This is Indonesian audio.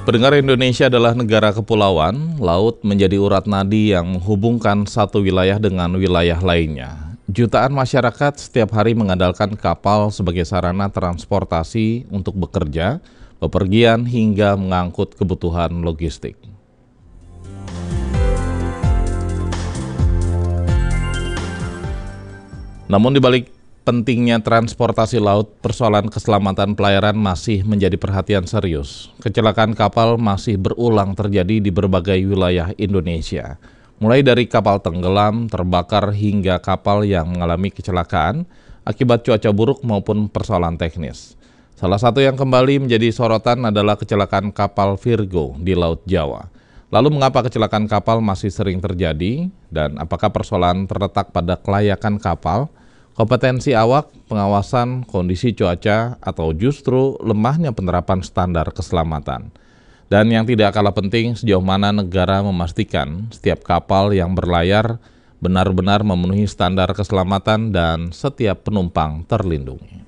Pendengar, Indonesia adalah negara kepulauan, laut menjadi urat nadi yang menghubungkan satu wilayah dengan wilayah lainnya. Jutaan masyarakat setiap hari mengandalkan kapal sebagai sarana transportasi untuk bekerja, bepergian hingga mengangkut kebutuhan logistik. Namun di balik pentingnya transportasi laut, persoalan keselamatan pelayaran masih menjadi perhatian serius. Kecelakaan kapal masih berulang terjadi di berbagai wilayah Indonesia. Mulai dari kapal tenggelam, terbakar, hingga kapal yang mengalami kecelakaan akibat cuaca buruk maupun persoalan teknis. Salah satu yang kembali menjadi sorotan adalah kecelakaan kapal Virgo di Laut Jawa. Lalu mengapa kecelakaan kapal masih sering terjadi, dan apakah persoalan terletak pada kelayakan kapal, kompetensi awak, pengawasan, kondisi cuaca, atau justru lemahnya penerapan standar keselamatan? Dan yang tidak kalah penting, sejauh mana negara memastikan setiap kapal yang berlayar benar-benar memenuhi standar keselamatan dan setiap penumpang terlindungi.